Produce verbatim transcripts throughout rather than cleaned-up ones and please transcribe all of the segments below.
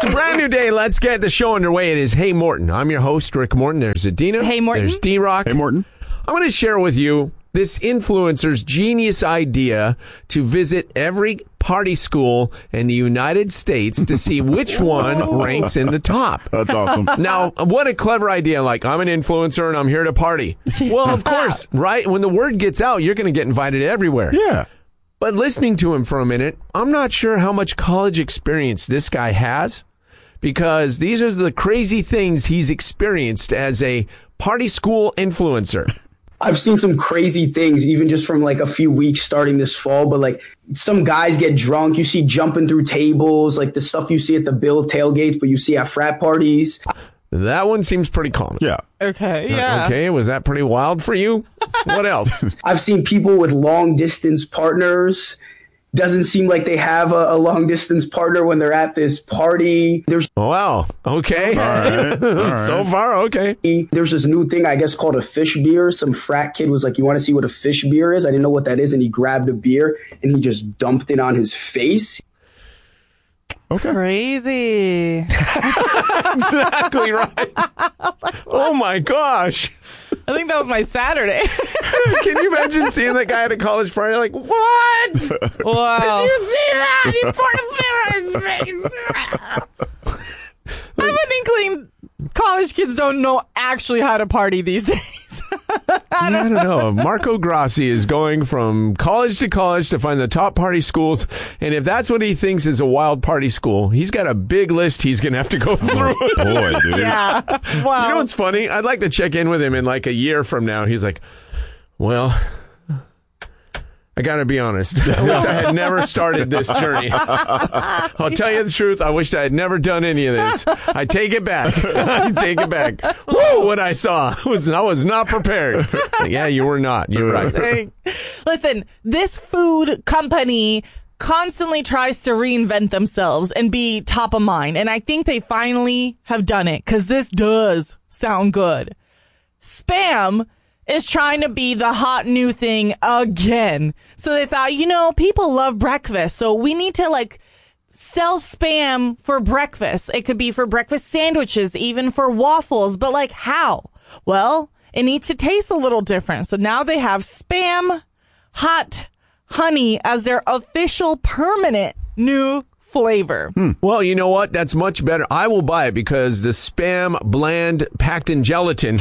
a brand new day. Let's get the show underway. It is Hey Morton. I'm your host, Rick Morton. There's Adina. Hey Morton. There's D-Rock. Hey Morton. I'm going to share with you this influencer's genius idea to visit every party school in the United States to see which one ranks in the top. That's awesome. Now, what a clever idea. Like, I'm an influencer and I'm here to party. Well, of course, right? When the word gets out, you're going to get invited everywhere. Yeah. But listening to him for a minute, I'm not sure how much college experience this guy has, because these are the crazy things he's experienced as a party school influencer. I've seen some crazy things, even just from like a few weeks starting this fall, but like some guys get drunk. You see jumping through tables, like the stuff you see at the Bill tailgates, but you see at frat parties. That one seems pretty common. Yeah. Okay, yeah. Okay, was that pretty wild for you? What else? I've seen people with long distance partners. Doesn't seem like they have a, a long distance partner when they're at this party. There's Wow. Okay. All right. All right. So far, okay. there's this new thing, I guess, called a fish beer. Some frat kid was like, "You want to see what a fish beer is?" I didn't know what that is, and he grabbed a beer and he just dumped it on his face. Okay. Crazy. Exactly right. Oh my gosh. I think that was my Saturday. Can you imagine seeing that guy at a college party? Like, what? Wow. Did you see that? He poured a beer on his face. I have an inkling college kids don't know actually how to party these days. I don't know. Marco Grassi is going from college to college to find the top party schools. And if that's what he thinks is a wild party school, he's got a big list he's going to have to go through. Oh, boy, dude. Yeah. Wow. You know what's funny? I'd like to check in with him in like a year from now. He's like, well, I got to be honest. I wish I had never started this journey. I'll tell you the truth. I wish I had never done any of this. I take it back. I take it back. Woo, what I saw was I was not prepared. Yeah, you were not. You're right. Listen, this food company constantly tries to reinvent themselves and be top of mind. And I think they finally have done it, because this does sound good. Spam is trying to be the hot new thing again. So they thought, you know, people love breakfast, so we need to like sell Spam for breakfast. It could be for breakfast sandwiches, even for waffles, but like how? Well, it needs to taste a little different. So now they have Spam Hot Honey as their official permanent new flavor. Hmm. Well, you know what? That's much better. I will buy it, because the Spam bland packed in gelatin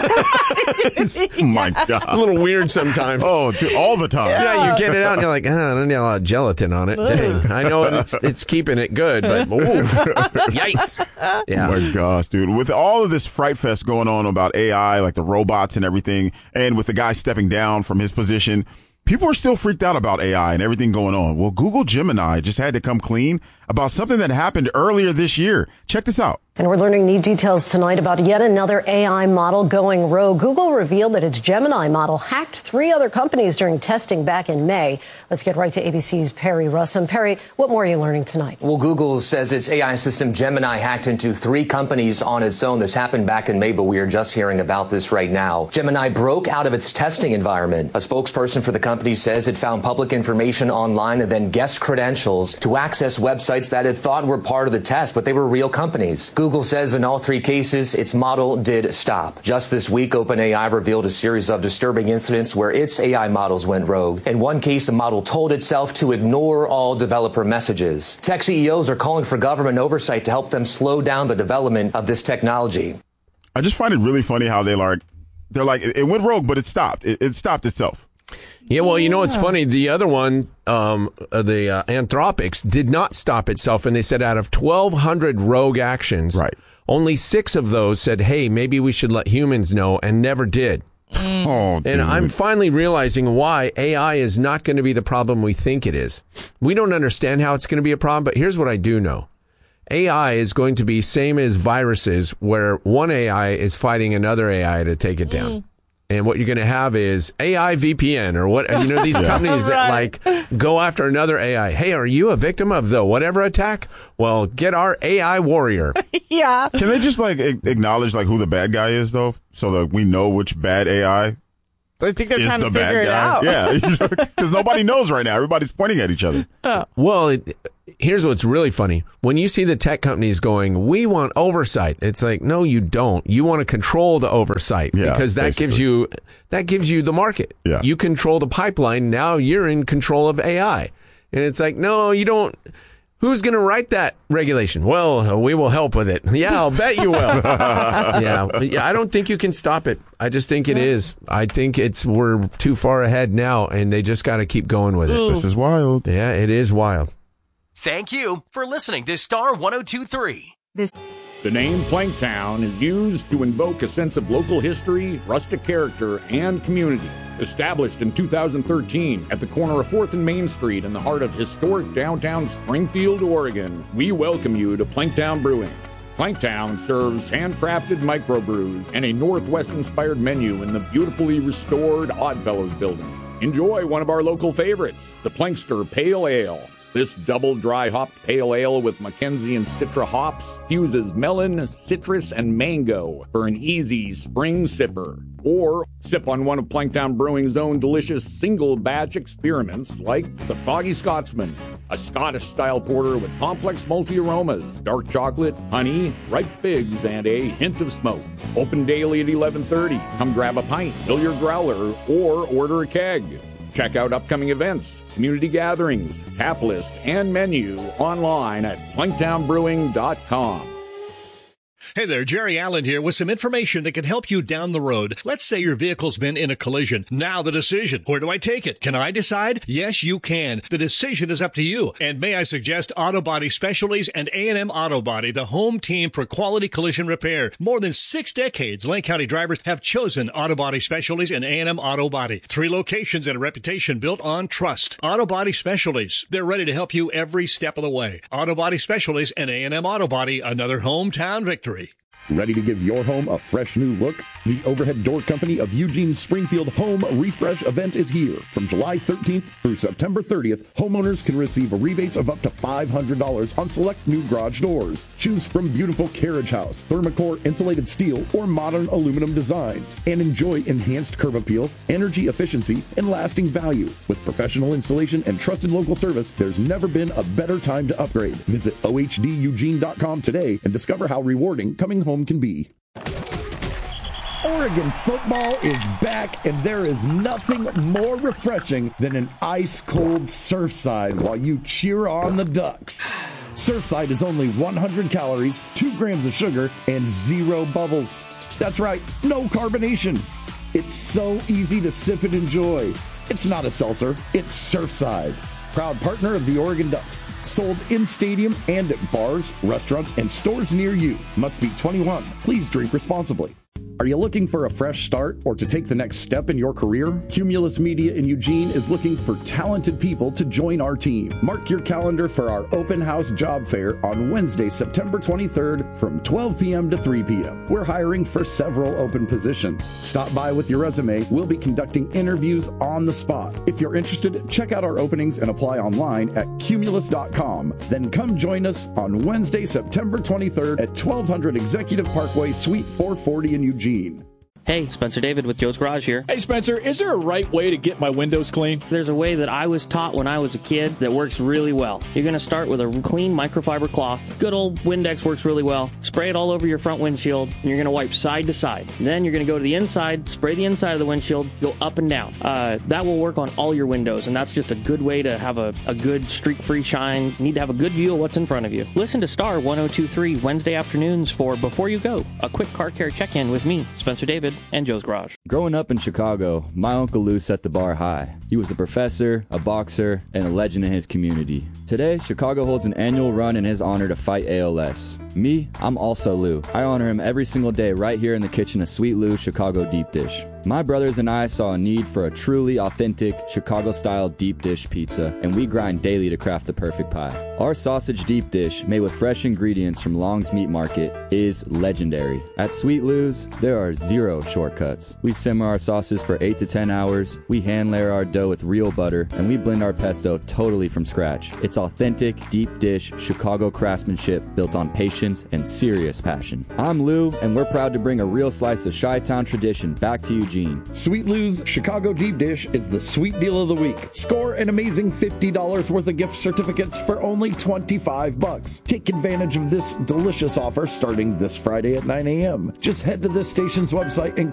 Oh, my God. a little weird sometimes. Oh, dude, all the time. Yeah, you get it out and you're like, oh, I don't need a lot of gelatin on it. Dang. I know it's it's keeping it good, but ooh, yikes. Yeah. Oh my gosh, dude. With all of this fright fest going on about A I, like the robots and everything, and with the guy stepping down from his position, people are still freaked out about A I and everything going on. Well, Google Gemini just had to come clean about something that happened earlier this year. Check this out. And we're learning new details tonight about yet another A I model going rogue. Google revealed that its Gemini model hacked three other companies during testing back in May. Let's get right to A B C's Perry Russum. Perry, what more are you learning tonight? Well, Google says its A I system Gemini hacked into three companies on its own. This happened back in May, but we are just hearing about this right now. Gemini broke out of its testing environment. A spokesperson for the company says it found public information online and then guest credentials to access websites that it thought were part of the test, but they were real companies. Google says in all three cases, its model did stop. Just this week, OpenAI revealed a series of disturbing incidents where its A I models went rogue. In one case, the model told itself to ignore all developer messages. Tech C E Os are calling for government oversight to help them slow down the development of this technology. I just find it really funny how they like, they're like, it went rogue, but it stopped. It, it stopped itself. Yeah, well, you know what's funny? The other one, um, uh, the uh, Anthropics, did not stop itself, and they said out of twelve hundred rogue actions, right, only six of those said, hey, maybe we should let humans know, and never did. Oh, dude. And I'm finally realizing why A I is not going to be the problem we think it is. We don't understand how it's going to be a problem, but here's what I do know. A I is going to be same as viruses, where one A I is fighting another A I to take it down. Mm. And what you're going to have is A I V P N, or what, you know, these yeah. companies that like go after another A I. Hey, are you a victim of the whatever attack? Well, get our A I warrior. Yeah. Can they just like acknowledge like who the bad guy is though, so that we know which bad A I I think they're is trying the to figure bad it guy? out. Yeah, because nobody knows right now. Everybody's pointing at each other. Oh. Well, it, here's what's really funny. When you see the tech companies going, we want oversight. It's like, no, you don't. You want to control the oversight Yeah, because that basically. gives you that gives you the market. Yeah. You control the pipeline. Now you're in control of A I. And it's like, no, you don't. Who's going to write that regulation? Well, we will help with it. Yeah, I'll bet you will. yeah, yeah. I don't think you can stop it. I just think it is. I think it's we're too far ahead now, and they just got to keep going with it. This is wild. Yeah, it is wild. Thank you for listening to Star one oh two point three. This The name Planktown is used to invoke a sense of local history, rustic character, and community. Established in two thousand thirteen at the corner of fourth and Main Street in the heart of historic downtown Springfield, Oregon, we welcome you to Planktown Brewing. Planktown serves handcrafted microbrews and a Northwest-inspired menu in the beautifully restored Oddfellows building. Enjoy one of our local favorites, the Plankster Pale Ale. This double dry hopped pale ale with Mackenzie and Citra hops fuses melon, citrus, and mango for an easy spring sipper. Or sip on one of Planktown Brewing's own delicious single batch experiments like the Foggy Scotsman, a Scottish-style porter with complex multi-aromas, dark chocolate, honey, ripe figs, and a hint of smoke. Open daily at eleven thirty. Come grab a pint, fill your growler, or order a keg. Check out upcoming events, community gatherings, tap list, and menu online at planktown brewing dot com. Hey there, Jerry Allen here with some information that can help you down the road. Let's say your vehicle's been in a collision. Now the decision. Where do I take it? Can I decide? Yes, you can. The decision is up to you. And may I suggest Auto Body Specialties and A and M Auto Body, the home team for quality collision repair. More than six decades, Lane County drivers have chosen Auto Body Specialties and A and M Auto Body. Three locations and a reputation built on trust. Auto Body Specialties. They're ready to help you every step of the way. Auto Body Specialties and A and M Auto Body, another hometown victory. Ready to give your home a fresh new look? The Overhead Door Company of Eugene Springfield Home Refresh event is here. From July thirteenth through September thirtieth, homeowners can receive rebates of up to five hundred dollars on select new garage doors. Choose from beautiful carriage house, Thermocore insulated steel, or modern aluminum designs, and enjoy enhanced curb appeal, energy efficiency, and lasting value. With professional installation and trusted local service, there's never been a better time to upgrade. Visit O H D eugene dot com today and discover how rewarding coming home can be. Oregon football is back, and there is nothing more refreshing than an ice-cold Surfside while you cheer on the Ducks. Surfside is only one hundred calories, two grams of sugar, and zero bubbles. That's right, no carbonation. It's so easy to sip and enjoy. It's not a seltzer, it's Surfside. Proud partner of the Oregon Ducks. Sold in stadium and at bars, restaurants, and stores near you. Must be twenty-one. Please drink responsibly. Are you looking for a fresh start or to take the next step in your career? Cumulus Media in Eugene is looking for talented people to join our team. Mark your calendar for our open house job fair on Wednesday, September twenty-third from twelve p.m. to three p.m. We're hiring for several open positions. Stop by with your resume. We'll be conducting interviews on the spot. If you're interested, check out our openings and apply online at cumulus dot com. Then come join us on Wednesday, September twenty-third at twelve hundred Executive Parkway, Suite four forty in Eugene. Hey, Spencer David with Joe's Garage here. Hey, Spencer, is there a right way to get my windows clean? There's a way that I was taught when I was a kid that works really well. You're going to start with a clean microfiber cloth. Good old Windex works really well. Spray it all over your front windshield, and you're going to wipe side to side. Then you're going to go to the inside, spray the inside of the windshield, go up and down. Uh, that will work on all your windows, and that's just a good way to have a, a good streak-free shine. You need to have a good view of what's in front of you. Listen to Star one oh two point three Wednesday afternoons for Before You Go, a quick car care check-in with me, Spencer David, and Joe's Garage. Growing up in Chicago, my Uncle Lou set the bar high. He was a professor, a boxer, and a legend in his community. Today, Chicago holds an annual run in his honor to fight A L S. Me, I'm also Lou. I honor him every single day right here in the kitchen of Sweet Lou Chicago Deep Dish. My brothers and I saw a need for a truly authentic Chicago-style deep dish pizza, and we grind daily to craft the perfect pie. Our sausage deep dish, made with fresh ingredients from Long's Meat Market, is legendary. At Sweet Lou's, there are zero shortcuts. We simmer our sauces for eight to ten hours, we hand layer our dough with real butter, and we blend our pesto totally from scratch. It's authentic, deep dish Chicago craftsmanship built on patience and serious passion. I'm Lou, and we're proud to bring a real slice of Chi-Town tradition back to Eugene. Sweet Lou's Chicago Deep Dish is the sweet deal of the week. Score an amazing fifty dollars worth of gift certificates for only twenty-five bucks. Take advantage of this delicious offer starting this Friday at nine a.m. Just head to this station's website and